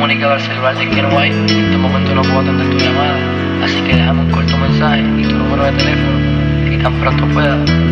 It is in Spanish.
comunicado al celular de que no hay. En este momento no puedo atender tu llamada, así que déjame un corto mensaje y tu número de teléfono y tan pronto pueda